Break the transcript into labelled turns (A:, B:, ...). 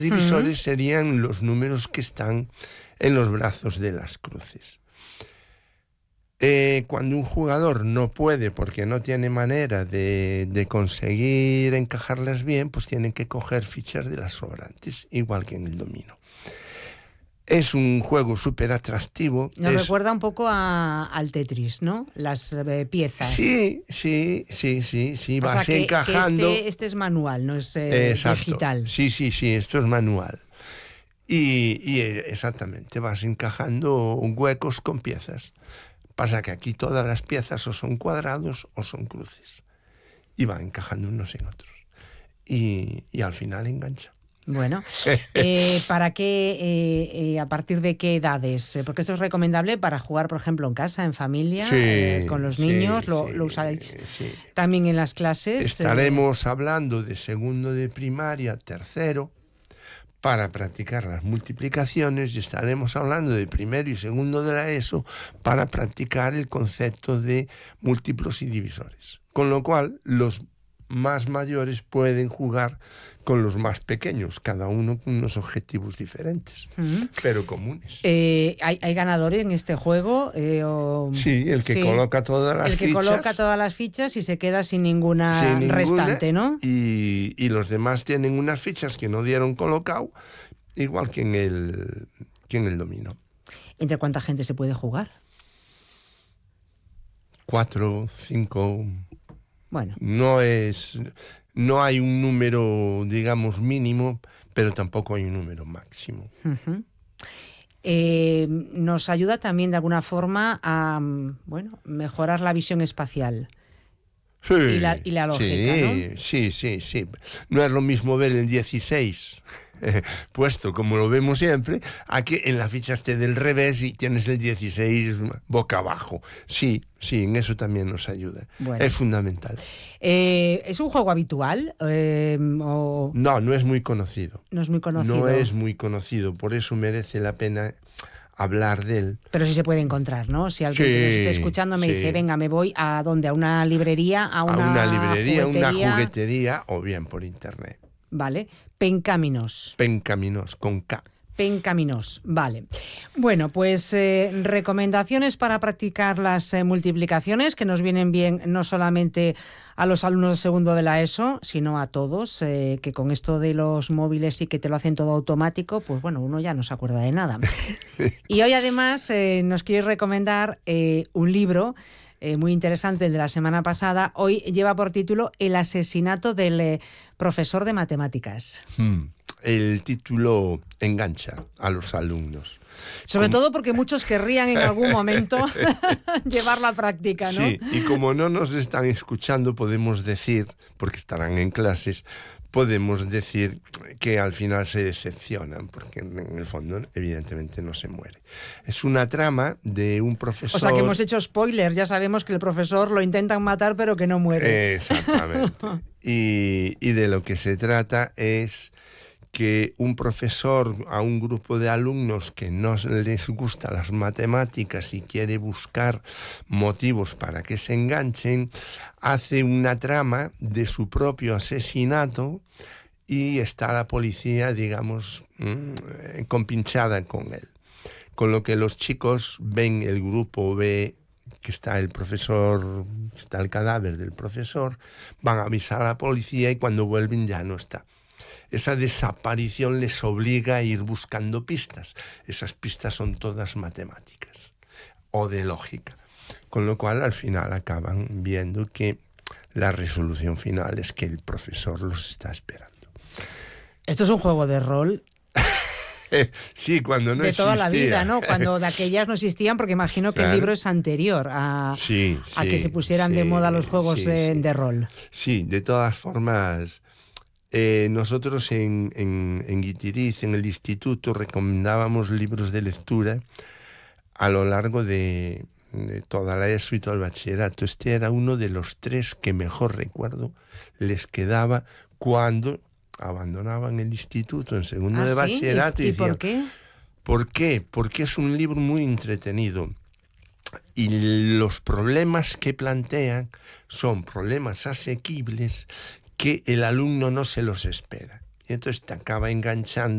A: divisores serían los números que están en los brazos de las cruces. Cuando un jugador no puede, porque no tiene manera de conseguir encajarlas bien, pues tienen que coger fichas de las sobrantes, igual que en el dominó. Es un juego súper atractivo.
B: Nos recuerda un poco al Tetris, ¿no? Las piezas.
A: Sí. Vas encajando.
B: Que este es manual, no es digital.
A: Sí, esto es manual. Y exactamente, vas encajando huecos con piezas. Pasa que aquí todas las piezas o son cuadrados o son cruces. Y van encajando unos en otros. Y al final engancha.
B: Bueno, ¿para qué, a partir de qué edades? Porque esto es recomendable para jugar, por ejemplo, en casa, en familia, con los niños, lo usáis también en las clases.
A: Estaremos hablando de segundo de primaria, tercero, para practicar las multiplicaciones, y estaremos hablando de primero y segundo de la ESO para practicar el concepto de múltiplos y divisores. Con lo cual, los más mayores pueden jugar con los más pequeños, cada uno con unos objetivos diferentes, pero comunes.
B: ¿Hay ganadores en este juego?
A: Sí, el que coloca todas las fichas. El que coloca
B: todas las fichas y se queda sin ninguna restante, ¿no?
A: Y los demás tienen unas fichas que no dieron colocado, igual que en el dominó.
B: ¿Entre cuánta gente se puede jugar?
A: 4, 5...
B: Bueno.
A: No hay un número, digamos, mínimo, pero tampoco hay un número máximo.
B: Nos ayuda también de alguna forma a mejorar la visión espacial.
A: Sí,
B: y la lógica, ¿no?
A: Sí. No es lo mismo ver el 16 puesto como lo vemos siempre, a que en la ficha esté del revés y tienes el 16 boca abajo. Sí, en eso también nos ayuda. Bueno. Es fundamental.
B: ¿Es un juego habitual?
A: No es muy conocido.
B: No es muy conocido.
A: No es muy conocido, por eso merece la pena hablar de él.
B: Pero sí se puede encontrar, ¿no? Si alguien que nos esté escuchando me dice, venga, me voy ¿a dónde? ¿A una librería? ¿A una
A: juguetería o bien por internet?
B: Vale. Pencaminos,
A: con K.
B: Pencaminos, vale. Bueno, pues recomendaciones para practicar las multiplicaciones que nos vienen bien no solamente a los alumnos de segundo de la ESO, sino a todos, que con esto de los móviles y que te lo hacen todo automático, pues bueno, uno ya no se acuerda de nada. Y hoy además nos quiere recomendar un libro muy interesante, el de la semana pasada. Hoy lleva por título El asesinato del profesor de matemáticas.
A: El título engancha a los alumnos.
B: Sobre todo porque muchos querrían en algún momento llevar la práctica, ¿no?
A: Sí, y como no nos están escuchando, podemos decir, porque estarán en clases, podemos decir que al final se decepcionan, porque en el fondo evidentemente no se muere. Es una trama de un profesor...
B: O sea que hemos hecho spoiler, ya sabemos que el profesor lo intentan matar pero que no muere.
A: Exactamente. Y de lo que se trata es que un profesor a un grupo de alumnos que no les gustan las matemáticas y quiere buscar motivos para que se enganchen, hace una trama de su propio asesinato y está la policía, digamos, compinchada con él. Con lo que los chicos ven, el grupo ve que está el profesor, está el cadáver del profesor, van a avisar a la policía y cuando vuelven ya no está. Esa desaparición les obliga a ir buscando pistas. Esas pistas son todas matemáticas o de lógica. Con lo cual, al final, acaban viendo que la resolución final es que el profesor los está esperando.
B: Esto es un juego de rol.
A: Sí, cuando no existía.
B: De toda la vida, ¿no? Cuando de aquellas no existían, porque imagino que el libro es anterior a que se pusieran de moda los juegos de rol.
A: Sí, de todas formas... nosotros en Guitiriz, en el instituto, recomendábamos libros de lectura a lo largo de toda la ESO y todo el bachillerato. Este era uno de los 3 que mejor recuerdo les quedaba cuando abandonaban el instituto en segundo de bachillerato.
B: ¿Y por qué?
A: ¿Por qué? Porque es un libro muy entretenido. Y los problemas que plantean son problemas asequibles que el alumno no se los espera. Y entonces te acaba enganchando